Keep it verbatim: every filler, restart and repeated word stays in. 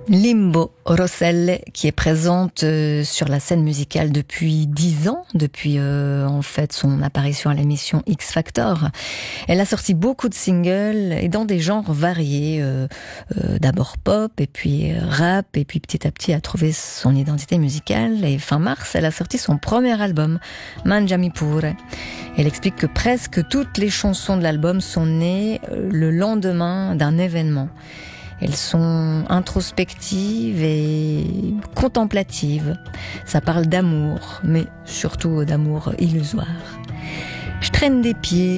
Limbo Rosselle, qui est présente euh, sur la scène musicale depuis dix ans, depuis euh, en fait son apparition à l'émission X Factor. Elle a sorti beaucoup de singles et dans des genres variés, euh, euh, d'abord pop et puis rap, et puis petit à petit a trouvé son identité musicale. Et fin mars, elle a sorti son premier album, Mangiami Pure. Elle explique que presque toutes les chansons de l'album sont nées le lendemain d'un événement. Elles sont introspectives et contemplatives. Ça parle d'amour, mais surtout d'amour illusoire. Je traîne des pieds